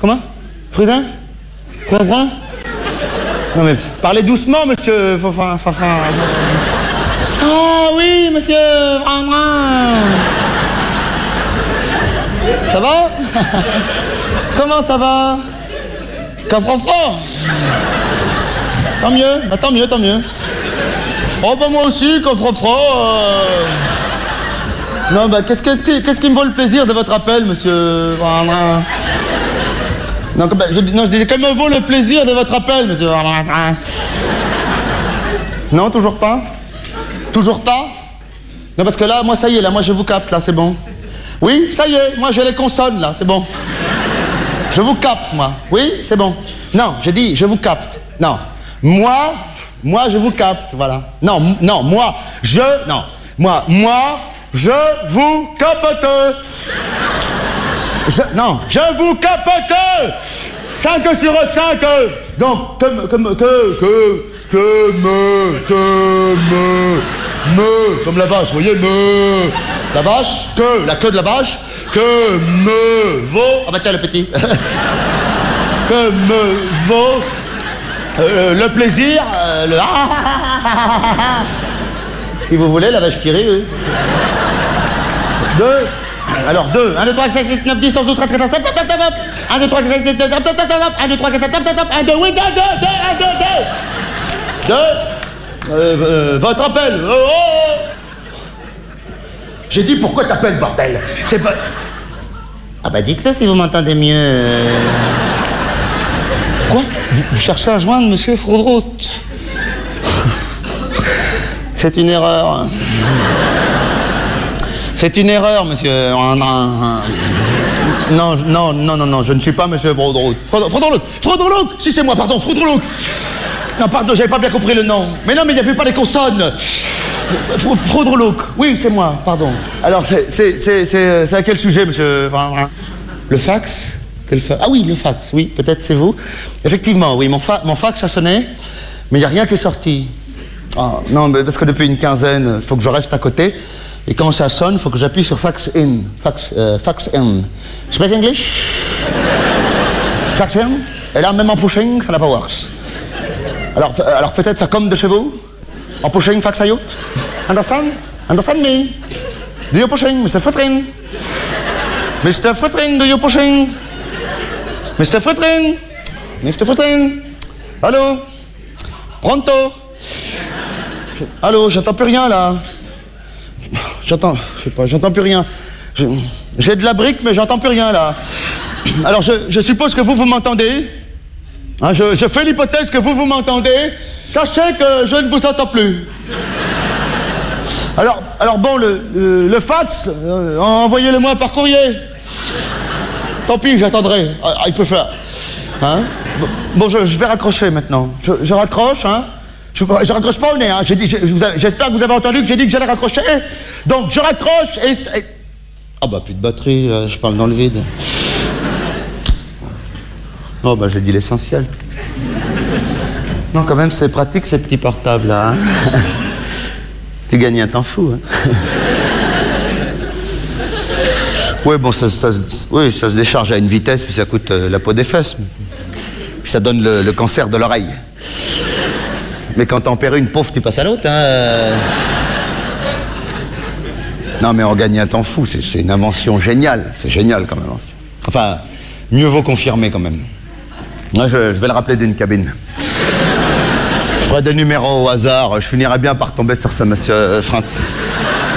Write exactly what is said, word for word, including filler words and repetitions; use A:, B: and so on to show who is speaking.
A: Comment? Prudent? Prudent? Non mais parlez doucement, monsieur. Enfin, enfin, enfin. Ah oui, monsieur. Ça va? Comment ça va? Coffre-fort. Tant mieux, bah tant mieux, tant mieux. Oh bah moi aussi, coffre-fort. Euh... Non bah qu'est-ce qu'est-ce qui, qu'est-ce qui me vaut le plaisir de votre appel, monsieur? Non, bah, je, non, je disais, quel me vaut le plaisir de votre appel, monsieur? Non, toujours pas? Toujours pas? Non, parce que là, moi, ça y est, là, moi, je vous capte, là, c'est bon. Oui, ça y est, moi, j'ai les consonnes, là, c'est bon. Je vous capte, moi. Oui, c'est bon. Non, j'ai dit, je vous capte. Non. Moi, moi, je vous capte, voilà. Non, non, moi, je, non. Moi, moi, je vous capte. Je, non, je vous capote. cinq sur cinq. Donc, comme, comme, que, que, que, me, que, me, me, comme la vache, vous voyez, me, la vache, que, la queue de la vache, que me vaut, ah bah tiens le petit, que me vaut euh, le plaisir, euh, le si vous voulez, la vache qui rit, oui. Deux. Alors deux, un, deux, trois, quatre, cinq, six, neuf, dix, onze, douze, treize, quatorze, top, top, top, top, un, deux, trois, quatre, cinq, six, neuf, top, top, top, top, un, deux, trois, quatre, cinq, top, top, top, un, deux, oui, deux, deux, deux, un, deux, deux. Deux. Euh, euh, votre appel. Oh, oh. J'ai dit pourquoi t'appelles, bordel. C'est pas... Ah bah dites-le si vous m'entendez mieux. Quoi? Vous, vous cherchez à joindre monsieur Froudrout? C'est une erreur. C'est une erreur, monsieur. Non, non, non, non, non, je ne suis pas monsieur Froudrout. Froudrout, Froudrout, si c'est moi, pardon, Froudrout. Non, pardon, j'avais pas bien compris le nom. Mais non, mais il n'y avait pas les consonnes. Froudrout, oui, c'est moi, pardon. Alors, c'est, c'est, c'est, c'est, c'est à quel sujet, monsieur? Le fax? Quel fa... Ah oui, le fax, oui, peut-être c'est vous. Effectivement, oui, mon, fa... mon fax a sonné, mais il n'y a rien qui est sorti. Ah, non, mais parce que depuis une quinzaine, il faut que je reste à côté. Et quand ça sonne, il faut que j'appuie sur fax in. Fax, uh, fax in. Speak English? Fax in? Et là, même en pushing, ça n'a pas works. Alors, alors peut-être ça comme de chez vous? En pushing, fax out? Understand? Understand me? Do you pushing? Mister Footring? Mister Footring, do you pushing? Mister Footring? Mister Footring? Allô? Pronto? Allô, j'entends plus rien là. J'entends, je sais pas, j'entends plus rien. Je, j'ai de la brique, mais j'entends plus rien là. Alors je, je suppose que vous, vous m'entendez. Hein, je, je fais l'hypothèse que vous, vous m'entendez. Sachez que je ne vous entends plus. Alors, alors bon, le, le, le fax, euh, envoyez-le-moi par courrier. Tant pis, j'attendrai. Ah, il peut faire. Hein? Bon, je, je vais raccrocher maintenant. Je, je raccroche, hein? Je, je raccroche pas au nez, hein. J'ai dit, j'espère que vous avez entendu que j'ai dit que j'allais raccrocher. Donc, je raccroche et... et... Ah bah, plus de batterie, là, je parle dans le vide. Non, bah, j'ai dit l'essentiel. Non, quand même, c'est pratique, ces petits portables, là, hein. Tu gagnes un temps fou, hein. Oui, bon, ça, ça, oui, ça se décharge à une vitesse, puis ça coûte euh, la peau des fesses. Puis ça donne le, le cancer de l'oreille. Mais quand t'en perds une, pauvre, tu passes à l'autre, hein. Non, mais on gagne un temps fou, c'est, c'est une invention géniale. C'est génial, comme invention. Enfin, mieux vaut confirmer, quand même. Moi, je, je vais le rappeler d'une cabine. Je ferai des numéros au hasard, je finirai bien par tomber sur ce monsieur... Euh, Franck.